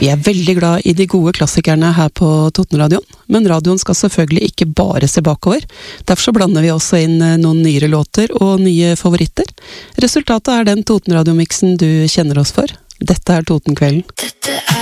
Vi veldig glad i de gode klassikerne her på Totenradioen, men radioen skal selvfølgelig ikke bare se bakover. Derfor så blander vi også inn noen nyere låter og nye favoritter. Resultatet den Totenradiomiksen du kjenner oss for. Dette Totenkvelden. Dette